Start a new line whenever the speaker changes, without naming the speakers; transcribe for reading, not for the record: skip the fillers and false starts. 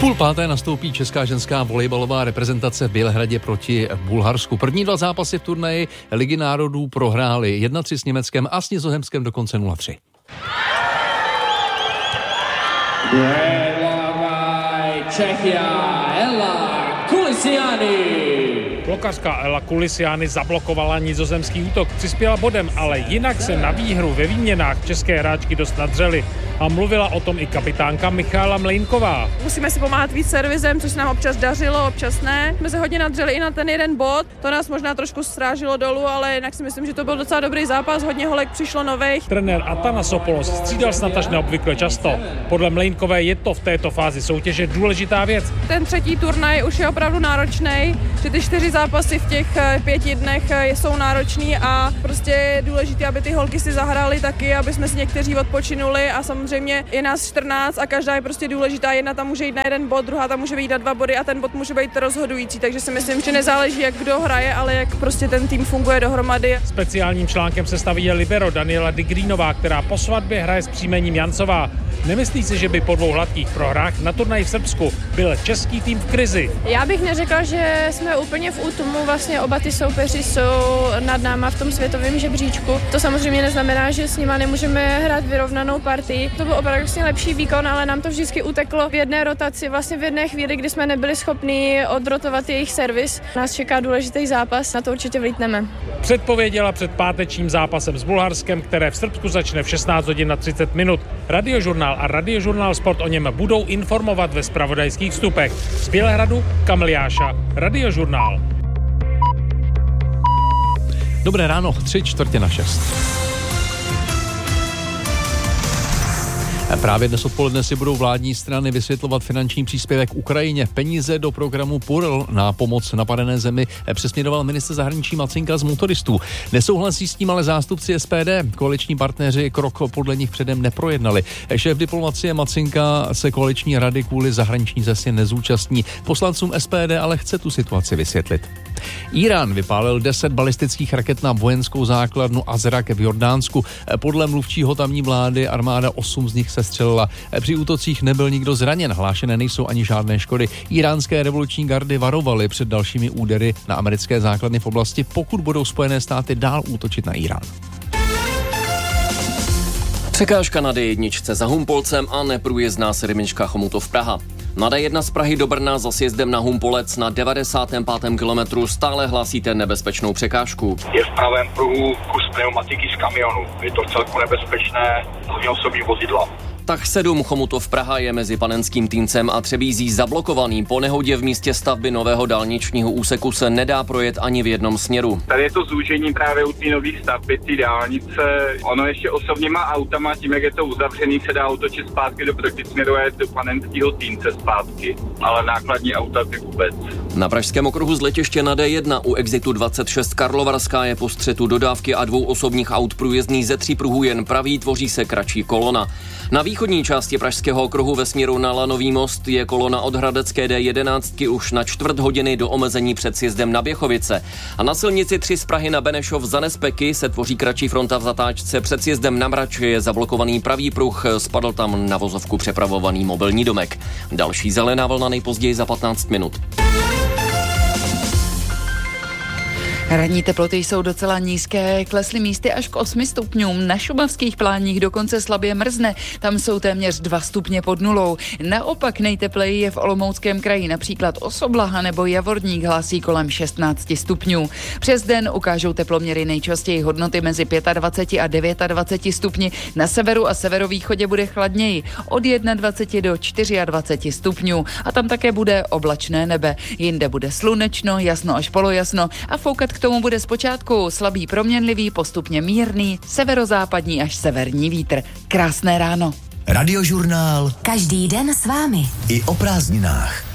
5:30 nastoupí česká ženská volejbalová reprezentace v Bělehradě proti Bulharsku. První 2 zápasy v turnaji Ligy národů prohráli 1-3 s Německem a s Nizozemskem dokonce 0-3.
Čechia Ella Kulisiani.
Blokařka Ella Kulisiani zablokovala nizozemský útok, přispěla bodem, ale jinak se na výhru ve výměnách české hráčky dost nadřely. A mluvila o tom i kapitánka Michála Mlejnková.
Musíme si pomáhat víc servisem, což se nám občas dařilo, občas ne. My se hodně nadřeli i na ten jeden bod, to nás možná trošku strážilo dolů, ale jinak si myslím, že to byl docela dobrý zápas, hodně holek přišlo nových.
Trenér Atanasopoulos střídal snad až neobvykle často. Podle Mlejnkové je to v této fázi soutěže důležitá věc.
Ten třetí turnaj už je opravdu náročný, že ty 4 zápasy v těch 5 dnech jsou náročný a prostě je důležité, aby ty holky si zahrály taky, aby jsme si někteří odpočinuli a samozřejmě je nás 14 a každá je prostě důležitá. Jedna tam může jít na jeden bod, druhá tam může být na 2 body a ten bod může být rozhodující, takže si myslím, že nezáleží, jak kdo hraje, ale jak prostě ten tým funguje dohromady.
Speciálním článkem se staví libero Daniela Digrínová, která po svatbě hraje s příjmením Jancová. Nemyslí si, že by po 2 hladkých prohrách na turnaji v Srbsku byl český tým v krizi?
Já bych neřekla, že jsme úplně v útlumu, vlastně oba ty soupeři jsou nad náma v tom světovém žebříčku. To samozřejmě neznamená, že s nima nemůžeme hrát vyrovnanou partii. To byl opravdu vlastně lepší výkon, ale nám to vždycky uteklo v jedné rotaci, vlastně v jedné chvíli, kdy jsme nebyli schopni odrotovat jejich servis. Nás čeká důležitý zápas, na to určitě vlítneme.
Předpověděla před pátečním zápasem s Bulharskem, které v Srbsku začne v 16 hodin na 30 minut. Radiožurnál a Radiožurnál Sport o něm budou informovat ve zpravodajských vstupech. Z Bělehradu Kamil Jáša, Radiožurnál.
Dobré ráno, 5:45. Právě dnes odpoledne si budou vládní strany vysvětlovat finanční příspěvek Ukrajině. Peníze do programu PURL na pomoc napadené zemi přesměroval ministr zahraničí Macinka z Motoristů. Nesouhlasí s tím ale zástupci SPD. Koaliční partneři krok podle nich předem neprojednali. Šéf diplomacie Macinka se koaliční rady kvůli zahraniční cestě nezúčastní. Poslancům SPD ale chce tu situaci vysvětlit. Irán vypálil 10 balistických raket na vojenskou základnu Azraq v Jordánsku. Podle mluvčího tamní vlády armáda 8 z nich sestřelila. Při útocích nebyl nikdo zraněn, hlášené nejsou ani žádné škody. Iránské revoluční gardy varovaly před dalšími údery na americké základny v oblasti, pokud budou Spojené státy dál útočit na Irán.
Překážka na D1 za Humpolcem a neprůjezdná sedmička Chomutov Praha. Na D1 z Prahy do Brna za sjezdem na Humpolec na 95. kilometru stále hlásíte nebezpečnou překážku.
Je v pravém pruhu kus pneumatiky z kamionu. Je to celku nebezpečné, hlavně osobní vozidla.
Tah 7 Chomutov Praha je mezi Panenským Týncem a Třebízí zablokovaný. Po nehodě v místě stavby nového dálničního úseku se nedá projet ani v jednom směru.
Tady je to zúžení právě u té nové stavby, té dálnice. Ono ještě osobníma autama, tím jak je to uzavřený, se dá otočit zpátky do proti směru a do Panenského Týnce zpátky, ale nákladní auta ty vůbec.
Na pražském okruhu z letiště na D1 u exitu 26 Karlovarská je po střetu dodávky a 2 osobních aut průjezdný ze 3 pruhů jen pravý, tvoří se kratší kolona. Na východní části pražského okruhu ve směru na Lanový most je kolona od hradecké D11 už na 1/4 hodiny do omezení před sjezdem na Běchovice. A na silnici 3 z Prahy na Benešov za Nespeky se tvoří kratší fronta v zatáčce. Před sjezdem na Mrač je zablokovaný pravý pruh, spadl tam na vozovku přepravovaný mobilní domek. Další zelená vlna nejpozději za 15 minut.
Ranní teploty jsou docela nízké, klesly místy až k 8 stupňům. Na šumavských pláních dokonce slabě mrzne, tam jsou téměř 2 stupně pod nulou. Naopak nejtepleji je v Olomouckém kraji, například Osoblaha nebo Javorník hlásí kolem 16 stupňů. Přes den ukážou teploměry nejčastěji hodnoty mezi 25 a 29 stupni. Na severu a severovýchodě bude chladněji, od 21 do 24 stupňů. A tam také bude oblačné nebe. Jinde bude slunečno, jasno až polojasno a foukat k tomu bude zpočátku slabý proměnlivý, postupně mírný, severozápadní až severní vítr. Krásné ráno.
Radiožurnál.
Každý den s vámi.
I o prázdninách.